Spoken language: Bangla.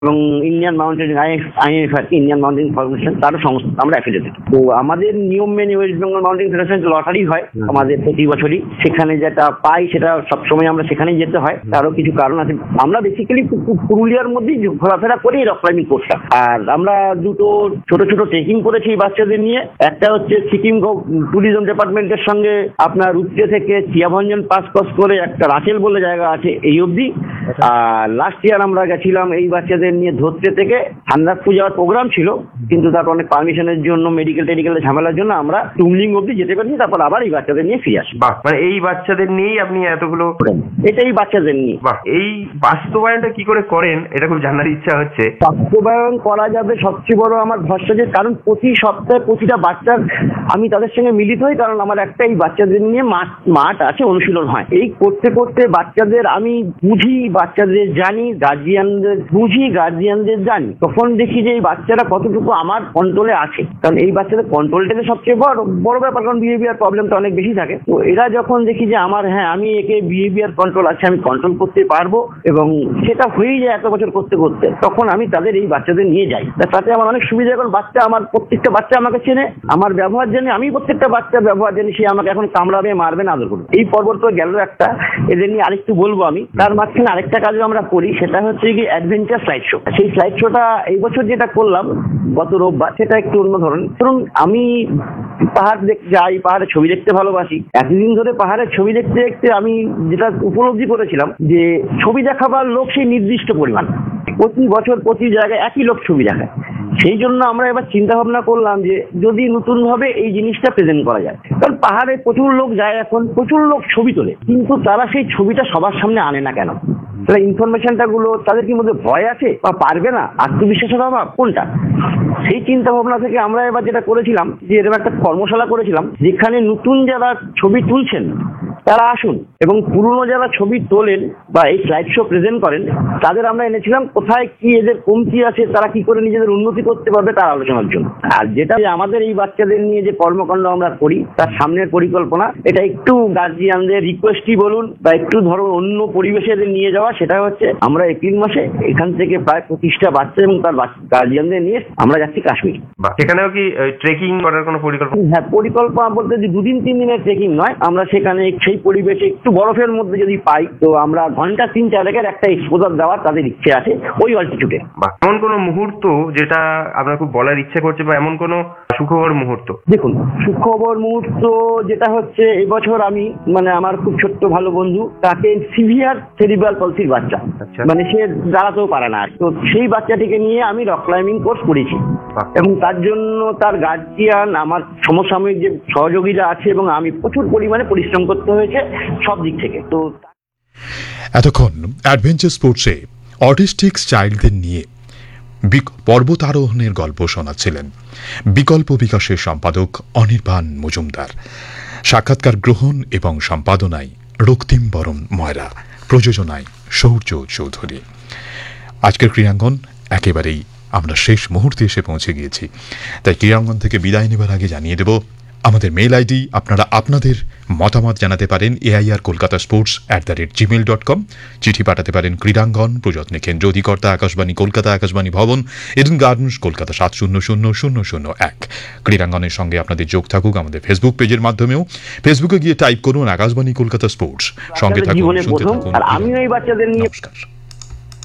এবং Indian mountaineering IFR Indian mountaineering formation তারও সংস্থা আমরা অ্যাফিলিয়েটেড। তো আমাদের নিয়ম মেনে West Bengal mountaineering federation lottery হয় আমাদের প্রতি বছরই, সেখানে যেটা পাই সেটা সবসময় আমরা সেখানেই যেতে হয়। তারও কিছু কারণ আছে। আমরা বেসিক্যালি পুরুলিয়ার মধ্যেই ঘোরাফেরা করি রক ক্লাইম্বিং কোর্সটা। আর আমরা দুটো ছোট ছোট ট্রেকিং করেছি বাচ্চাদের নিয়ে। একটা হচ্ছে সিকিম ট্যুরিজম ডিপার্টমেন্টের সঙ্গে আপনার উত্তরে থেকে চিয়াভঞ্জন পাস করে একটা রাচেল বলে জায়গা আছে এই অবধি। আর লাস্ট ইয়ার আমরা গেছিলাম এই বাচ্চাদের নিয়ে ধরতে থেকে হান্দাকপুর যাওয়ার প্রোগ্রাম ছিল, কিন্তু তারপর অনেক পারমিশনের জন্য মেডিকেল ঝামেলার জন্য আমরা টুমলিং অবধি যেতে পারিনি। তারপর আবার এই বাচ্চাদের নিয়ে ফিরে আসি। বাহ, মানে এই বাচ্চাদের নিয়েই আপনি এতগুলো, এটাই বাচ্চাদের নিয়ে। বাহ, এই বাস্তবায়নটা কি করে করেন এটা খুব জানার ইচ্ছা হচ্ছে। বাস্তবায়ন করা যাবে সবচেয়ে বড় আমার ভরসা যে, কারণ প্রতি সপ্তাহে প্রতিটা বাচ্চার আমি তাদের সঙ্গে মিলিত হই, কারণ আমার একটা এই বাচ্চাদের নিয়ে মাঠ আছে, অনুশীলন হয়। এই করতে করতে বাচ্চাদের আমি বুঝি, বাচ্চাদের জানি, গার্জিয়ানদের বুঝি, গার্জিয়ানদের জানি। তখন দেখি যে এই বাচ্চারা কতটুকু আমার কন্ট্রোলে আছে, কারণ এই বাচ্চাদের কন্ট্রোলটাকে সবচেয়ে বড় ব্যাপার, কারণ বিহেভিয়ার প্রবলেমটা অনেক বেশি থাকে। তো এরা যখন দেখি যে আমার আমি একে বিহেভিয়ার কন্ট্রোল আছে, আমি কন্ট্রোল করতে পারবো, এবং সেটা হয়েই যায় এত বছর করতে করতে, তখন আমি তাদের এই বাচ্চাদের নিয়ে যাই। তাতে আমার অনেক সুবিধা। এখন বাচ্চা, আমার প্রত্যেকটা বাচ্চা আমাকে চেনে, আমার ব্যবহার জানে, আমি প্রত্যেকটা বাচ্চার ব্যবহার জানি। সে আমাকে এখন কামড়াবে, মারবে না, আদর করবে। এই পর্বত তো গেল একটা, এদের নিয়ে আরেকটু বলবো আমি। তার মাঝখানে আরেকটা কাজও আমরা করি, সেটা হচ্ছে কি অ্যাডভেঞ্চার স্লাইড শো। সেই স্লাইড শোটা এই বছর যেটা করলাম গত রোববার, সেটা একটু অন্য ধরনের। ধরুন আমি পাহাড় যাই, পাহাড়ে ছবি দেখতে ভালোবাসি। এতদিন ধরে পাহাড়ের ছবি দেখতে দেখতে আমি যেটা উপলব্ধি করেছিলাম যে ছবি দেখাবার লোক সেই নির্দিষ্ট পরিমাণ, প্রতি বছর প্রতি জায়গায় একই লোক ছবি দেখায়। সেই জন্য আমরা এবার চিন্তা ভাবনা করলাম যে যদি নতুন ভাবে এই জিনিসটা প্রেজেন্ট করা যায়। কারণ পাহাড়ে প্রচুর লোক যায়, এখন প্রচুর লোক ছবি তোলে, কিন্তু তারা সেই ছবিটা সবার সামনে আনে না কেন? তাহলে ইনফরমেশনটা গুলো তাদের কি মধ্যে ভয় আছে বা পারবে না, আত্মবিশ্বাসের অভাব, কোনটা? সেই চিন্তা ভাবনা থেকে আমরা এবার যেটা করেছিলাম যে এরকম একটা কর্মশালা করেছিলাম, যেখানে নতুন যারা ছবি তুলছেন তারা আসুন, এবং পুরনো যারা ছবি তোলেন বা এই স্লাইড শো প্রেজেন্ট করেন তাদের আমরা এনেছিলাম কোথায় কি এদের কমতি আছে, তারা কি করে নিজেদের উন্নতি করতে পারবে তার আলোচনার জন্য। আর যেটা আমাদের এই বাচ্চাদের নিয়ে যে কর্মকাণ্ড আমরা করি তার সামনের পরিকল্পনা, এটা একটু গার্জিয়ানদের রিকোয়েস্টই বলুন বা একটু ধরো অন্য পরিবেশে নিয়ে যাওয়া, সেটা হচ্ছে আমরা এপ্রিল মাসে এখান থেকে প্রায় 25টা বাচ্চা এবং তার গার্জিয়ানদের নিয়ে আমরা যাচ্ছি কাশ্মীর। সেখানেও কি ট্রেকিং করার কোনো পরিকল্পনা? হ্যাঁ, পরিকল্পনা বলতে যে 2-3 দিনের ট্রেকিং নয়, আমরা সেখানে সেই পরিবেশে একটু বরফের মধ্যে যদি পাই তো আমরা ঘন্টা 3-4 একটা এক্সপোজার দেওয়ার তাদের ইচ্ছে আছে ওই অল্টিটিউডে। এমন কোনো মুহূর্ত যেটা আপনার খুব বলার ইচ্ছে করছে, বা এমন কোনো সুখবর মুহূর্ত? দেখুন, সুখবর মুহূর্ত যেটা হচ্ছে, এবছর আমি আমার খুব ছোট্ট ভালো বন্ধু, তাকে সিভিয়ার সেরিব্রাল পলসির বাচ্চা, মানে সে দাঁড়াতেও পারে না। তো সেই বাচ্চাটিকে নিয়ে আমি রক ক্লাইম্বিং কোর্স করেছি, এবং তার জন্য তার গার্জিয়ান, আমার সমসাময়িক যে সহযোগীরা আছে এবং আমি প্রচুর পরিমাণে পরিশ্রম করতে হয়েছে সব দিক থেকে। তো এতক্ষণ অ্যাডভেঞ্চার স্পোর্টসে অটিস্টিক চাইল্ডদের নিয়ে পর্বতারোহণের গল্প শোনাচ্ছিলেন বিকল্প বিকাশের সম্পাদক অনির্বাণ মজুমদার। সাক্ষাৎকার গ্রহণ এবং সম্পাদনায় রক্তিম বরণ ময়রা, প্রযোজনায় সৌর্য চৌধুরী। আজকের ক্রীড়াঙ্গন একেবারেই আমরা শেষ মুহূর্তে এসে পৌঁছে গিয়েছি, তাই ক্রীড়াঙ্গন থেকে বিদায় নেবার আগে জানিয়ে দেব আমাদের মেইল আইডি। আপনারা আপনাদের মতামত জানাতে পারেন airkolkatasports@gmail.com। চিঠি পাঠাতে পারেন ক্রীড়াঙ্গন, প্রযত্নে কেন্দ্র অধিকর্তা আকাশবাণী কলকাতা, আকাশবাণী ভবন, ইডেন গার্ডেন্স, কলকাতা 700001। ক্রীড়াঙ্গনের সঙ্গে আপনাদের যোগ থাকুক আমাদের ফেসবুক পেজের মাধ্যমেও। ফেসবুকে গিয়ে টাইপ করুন আকাশবাণী কলকাতা স্পোর্টস, সঙ্গে থাকুন, শুনতে থাকুন। আমিও এই বাচ্চাদের নিয়ে নমস্কার।